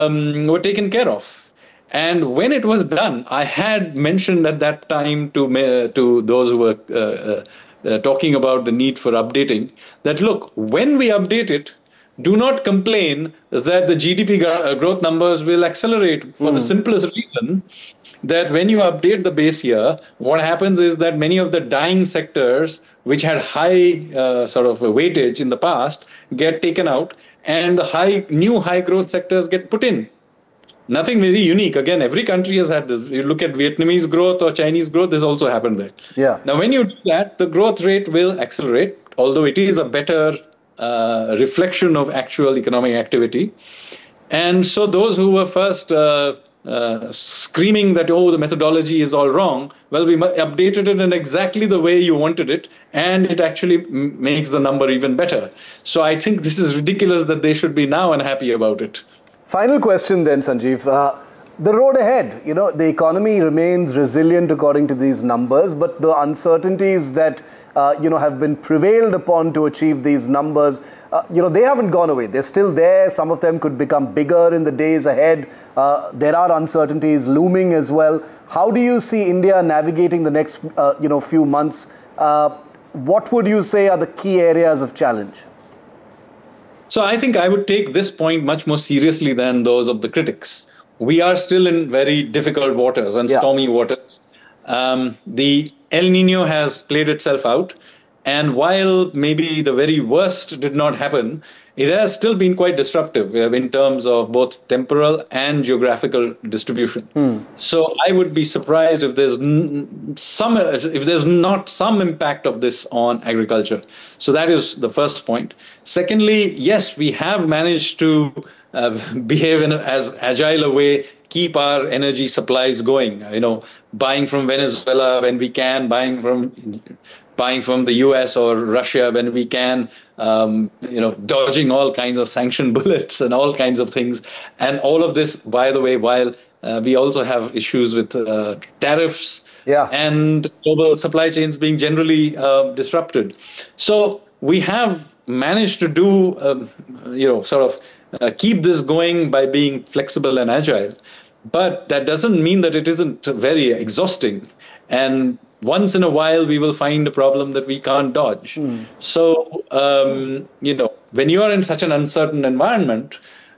were taken care of. And when it was done, I had mentioned at that time to those who were talking about the need for updating that look, when we update it, do not complain that the GDP growth numbers will accelerate for the simplest reason that when you update the base year, what happens is that many of the dying sectors, which had high sort of weightage in the past, get taken out, and the new high growth sectors get put in. Nothing very unique. Again, every country has had this. You look at Vietnamese growth or Chinese growth, this also happened there. Yeah. Now, when you do that, the growth rate will accelerate, although it is a better reflection of actual economic activity. And so those who were first screaming that, oh, the methodology is all wrong, well, we updated it in exactly the way you wanted it, and it actually makes the number even better. So I think this is ridiculous that they should be now unhappy about it. Final question then, Sanjeev. The road ahead, the economy remains resilient according to these numbers, but the uncertainties that, have been prevailed upon to achieve these numbers, they haven't gone away. They're still there. Some of them could become bigger in the days ahead. There are uncertainties looming as well. How do you see India navigating the next, few months? What would you say are the key areas of challenge? So I think I would take this point much more seriously than those of the critics. We are still in very difficult waters and stormy waters. The El Nino has played itself out. And while maybe the very worst did not happen, it has still been quite disruptive in terms of both temporal and geographical distribution. So I would be surprised if there's not some impact of this on agriculture. So that is the first point. Secondly, yes, we have managed to behave in as agile a way, keep our energy supplies going. Buying from Venezuela when we can, buying from the US or Russia when we can, dodging all kinds of sanction bullets and all kinds of things. And all of this, by the way, while we also have issues with tariffs and global supply chains being generally disrupted. So we have managed to do, keep this going by being flexible and agile. But that doesn't mean that it isn't very exhausting. And once in a while, we will find a problem that we can't dodge. So, when you are in such an uncertain environment,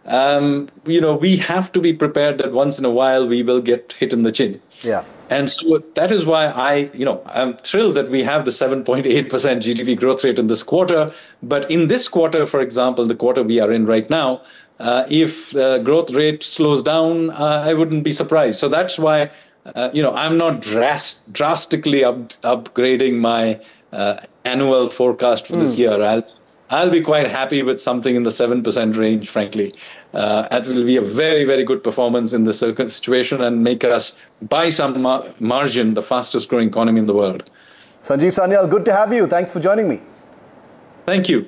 we have to be prepared that once in a while we will get hit in the chin. Yeah. And so that is why I'm thrilled that we have the 7.8% GDP growth rate in this quarter. But in this quarter, for example, the quarter we are in right now, if the growth rate slows down, I wouldn't be surprised. So that's why I'm not drastically upgrading my annual forecast for this year. I'll be quite happy with something in the 7% range, frankly. That will be a very, very good performance in this situation and make us, by some margin, the fastest growing economy in the world. Sanjeev Sanyal, good to have you. Thanks for joining me. Thank you.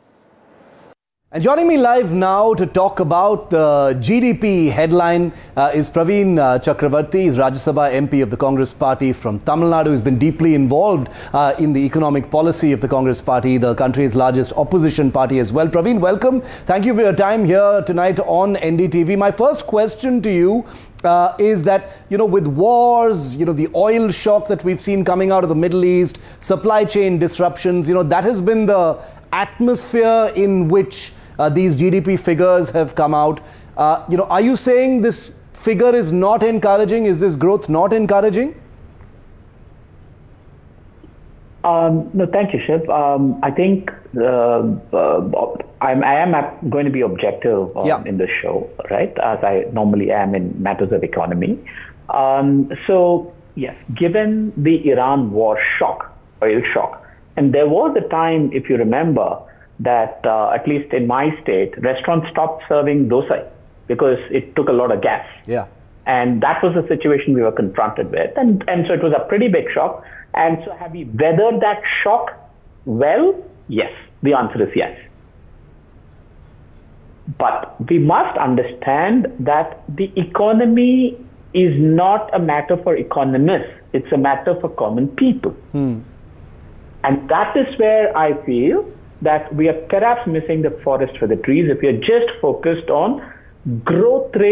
And joining me live now to talk about the GDP headline is Praveen Chakravarti. He's Rajya Sabha MP of the Congress Party from Tamil Nadu. He's been deeply involved in the economic policy of the Congress Party, the country's largest opposition party as well. Praveen, welcome. Thank you for your time here tonight on NDTV. My first question to you is that, with wars, the oil shock that we've seen coming out of the Middle East, supply chain disruptions, that has been the atmosphere in which these GDP figures have come out. Are you saying this figure is not encouraging? Is this growth not encouraging? No, thank you, Shiv. I think I am going to be objective in this show, right, as I normally am in matters of economy. So, yes, given the Iran war shock, oil shock, and there was a time, if you remember, that at least in my state, restaurants stopped serving dosa because it took a lot of gas. Yeah. And that was the situation we were confronted with. And so it was a pretty big shock. And so have we weathered that shock well? Yes. The answer is yes. But we must understand that the economy is not a matter for economists. It's a matter for common people. And that is where I feel that we are perhaps missing the forest for the trees if we are just focused on growth rate